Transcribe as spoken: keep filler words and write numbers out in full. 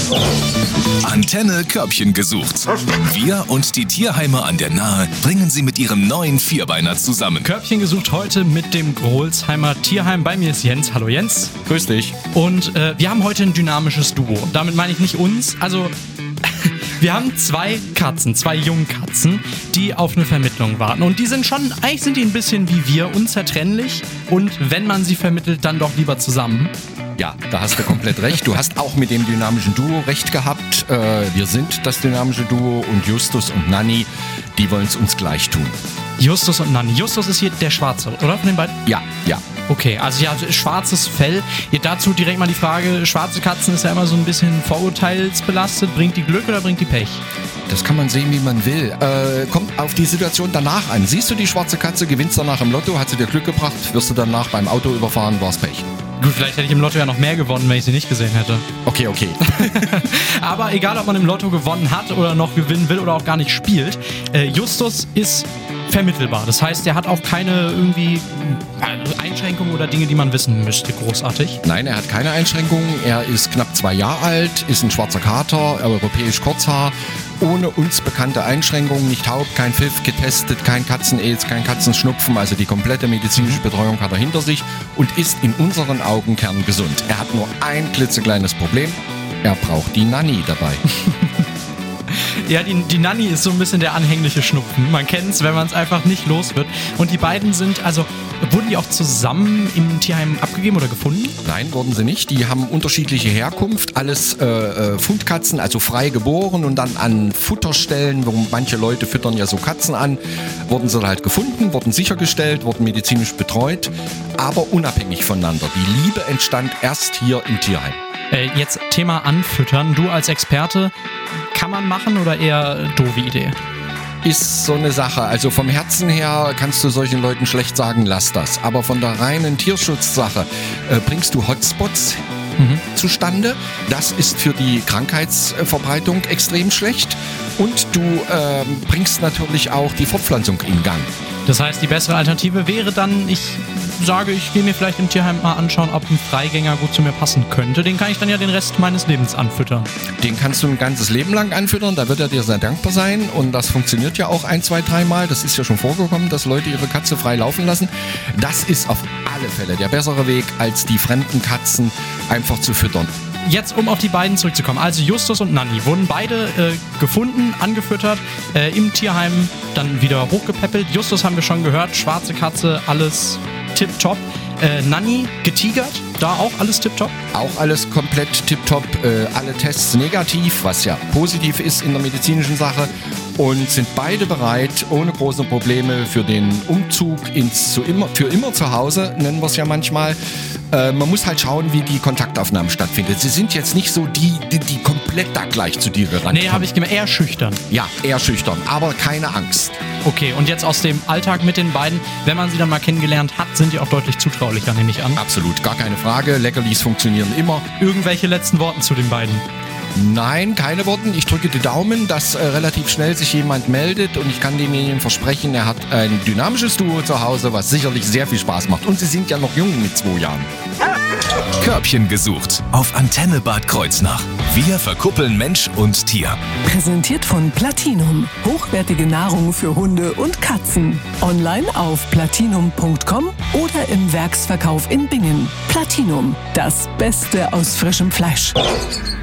Antenne Körbchen gesucht. Wir und die Tierheime an der Nahe bringen sie mit ihrem neuen Vierbeiner zusammen. Körbchen gesucht heute mit dem Grolsheimer Tierheim. Bei mir ist Jens. Hallo Jens. Grüß dich. Und äh, wir haben heute ein dynamisches Duo. Damit meine ich nicht uns, also wir haben zwei Katzen, zwei Jungkatzen, die auf eine Vermittlung warten. Und die sind schon, eigentlich sind die ein bisschen wie wir, unzertrennlich. Und wenn man sie vermittelt, dann doch lieber zusammen. Ja, da hast du komplett recht. Du hast auch mit dem dynamischen Duo recht gehabt. Äh, wir sind das dynamische Duo und Justus und Nanni, die wollen es uns gleich tun. Justus und Nanni. Justus ist hier der Schwarze, oder? Von den beiden? Ja, ja. Okay, also ja, schwarzes Fell. Hier dazu direkt mal die Frage, schwarze Katzen ist ja immer so ein bisschen vorurteilsbelastet. Bringt die Glück oder bringt die Pech? Das kann man sehen, wie man will. Äh, kommt auf die Situation danach an. Siehst du die schwarze Katze, gewinnst danach im Lotto, hat sie dir Glück gebracht, wirst du danach beim Auto überfahren, war's Pech. Gut, vielleicht hätte ich im Lotto ja noch mehr gewonnen, wenn ich sie nicht gesehen hätte. Okay, okay. Aber egal, ob man im Lotto gewonnen hat oder noch gewinnen will oder auch gar nicht spielt, äh, Justus ist vermittelbar. Das heißt, er hat auch keine irgendwie Einschränkungen oder Dinge, die man wissen müsste, großartig. Nein, er hat keine Einschränkungen. Er ist knapp zwei Jahre alt, ist ein schwarzer Kater, europäisch Kurzhaar, ohne uns bekannte Einschränkungen, nicht taub, kein Pfiff, getestet, kein Katzen-Aids, kein Katzenschnupfen. Also die komplette medizinische Betreuung hat er hinter sich und ist in unseren Augen kerngesund. Er hat nur ein klitzekleines Problem. Er braucht die Nanni dabei. Ja, die, die Nanni ist so ein bisschen der anhängliche Schnupfen. Man kennt es, wenn man es einfach nicht los wird. Und die beiden sind, also, wurden die auch zusammen im Tierheim abgegeben oder gefunden? Nein, wurden sie nicht. Die haben unterschiedliche Herkunft. Alles äh, äh, Fundkatzen, also frei geboren und dann an Futterstellen, wo manche Leute füttern ja so Katzen an, wurden sie halt gefunden, wurden sichergestellt, wurden medizinisch betreut, aber unabhängig voneinander. Die Liebe entstand erst hier im Tierheim. Äh, jetzt Thema Anfüttern. Du als Experte, kann man machen oder eher doofe Idee? Ist so eine Sache. Also vom Herzen her kannst du solchen Leuten schlecht sagen, lass das. Aber von der reinen Tierschutzsache äh, bringst du Hotspots mhm. zustande. Das ist für die Krankheitsverbreitung extrem schlecht. Und du äh, bringst natürlich auch die Fortpflanzung in Gang. Das heißt, die bessere Alternative wäre dann, ich sage, ich gehe mir vielleicht im Tierheim mal anschauen, ob ein Freigänger gut zu mir passen könnte. Den kann ich dann ja den Rest meines Lebens anfüttern. Den kannst du ein ganzes Leben lang anfüttern, da wird er dir sehr dankbar sein. Und das funktioniert ja auch ein, zwei, dreimal. Das ist ja schon vorgekommen, dass Leute ihre Katze frei laufen lassen. Das ist auf alle Fälle der bessere Weg, als die fremden Katzen einfach zu füttern. Jetzt, um auf die beiden zurückzukommen. Also Justus und Nanni wurden beide äh, gefunden, angefüttert, äh, im Tierheim dann wieder hochgepäppelt. Justus haben wir schon gehört, schwarze Katze, alles tipptopp. Äh, Nanni getigert, da auch alles tipptopp? Auch alles komplett tipptopp, äh, alle Tests negativ, was ja positiv ist in der medizinischen Sache. Und sind beide bereit, ohne große Probleme für den Umzug ins zu immer, für immer zu Hause, nennen wir es ja manchmal. Äh, man muss halt schauen, wie die Kontaktaufnahmen stattfinden. Sie sind jetzt nicht so die, die, die komplett da gleich zu dir gerannt. Nee, habe ich gemerkt, eher schüchtern. Ja, eher schüchtern, aber keine Angst. Okay, und jetzt aus dem Alltag mit den beiden, wenn man sie dann mal kennengelernt hat, sind die auch deutlich zutraulicher, nehme ich an. Absolut, gar keine Frage. Leckerlis funktionieren immer. Irgendwelche letzten Worte zu den beiden? Nein, keine Worten. Ich drücke die Daumen, dass äh, relativ schnell sich jemand meldet und ich kann demjenigen versprechen, er hat ein dynamisches Duo zu Hause, was sicherlich sehr viel Spaß macht. Und sie sind ja noch jung mit zwei Jahren. Körbchen gesucht auf Antenne Bad Kreuznach. Wir verkuppeln Mensch und Tier. Präsentiert von Platinum. Hochwertige Nahrung für Hunde und Katzen. Online auf platinum punkt com oder im Werksverkauf in Bingen. Platinum, das Beste aus frischem Fleisch.